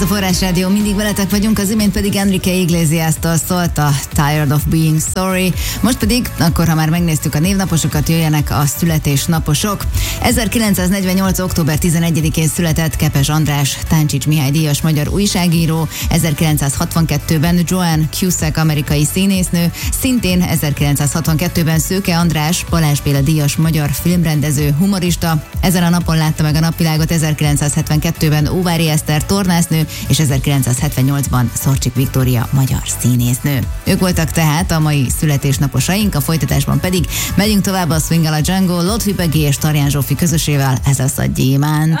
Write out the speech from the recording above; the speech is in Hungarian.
A Forrás Rádió, mindig veletek vagyunk, az imént pedig Enrique Iglesias-tól szólt a Tired of Being Sorry. Most pedig, akkor ha már megnéztük a névnaposokat, jöjjenek a születésnaposok. 1948. október 11-én született Kepes András, Táncsics Mihály díjas magyar újságíró, 1962-ben Joan Cusack amerikai színésznő, szintén 1962-ben Szőke András, Balázs Béla díjas magyar filmrendező, humorista. Ezen a napon látta meg a napvilágot 1972-ben Óvári Eszter tornásznő, és 1978-ban Szorcsik Viktória magyar színésznő. Ők voltak tehát a mai születésnaposaink, a folytatásban pedig megyünk tovább a Swing a la Django, Lotfi Peggy és Tarján Zsófi közösével, ez lesz a Gyémánt.